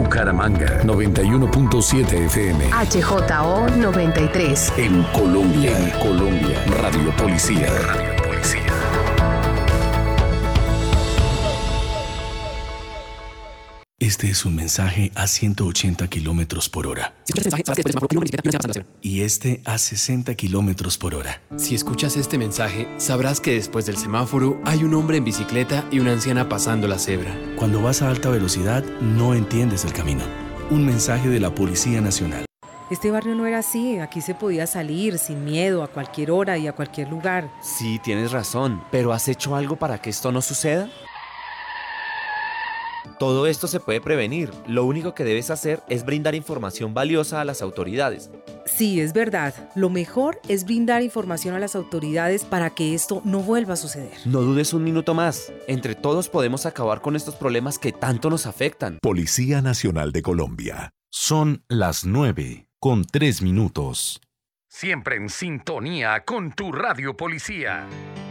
Bucaramanga, 91.7 FM. HJO 93. En Colombia, Radio Policía. Este es un mensaje a 180 kilómetros por hora. Y este a 60 kilómetros por hora. Si escuchas este mensaje, sabrás que después del semáforo hay un hombre en bicicleta y una anciana pasando la cebra. Cuando vas a alta velocidad, no entiendes el camino. Un mensaje de la Policía Nacional. Este barrio no era así, aquí se podía salir sin miedo a cualquier hora y a cualquier lugar. Sí, tienes razón, pero ¿has hecho algo para que esto no suceda? Todo esto se puede prevenir. Lo único que debes hacer es brindar información valiosa a las autoridades. Sí, es verdad. Lo mejor es brindar información a las autoridades para que esto no vuelva a suceder. No dudes un minuto más. Entre todos podemos acabar con estos problemas que tanto nos afectan. Policía Nacional de Colombia. Son las 9:03. Siempre en sintonía con tu Radio Policía.